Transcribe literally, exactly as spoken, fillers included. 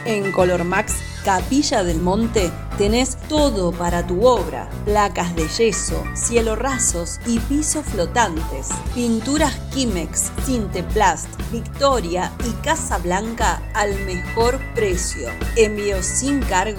En Colormax Capilla del Monte tenés todo para tu obra: placas de yeso, cielorrasos y pisos flotantes, pinturas Kimex, Cinteplast, Victoria y Casablanca al mejor precio. Envío sin cargo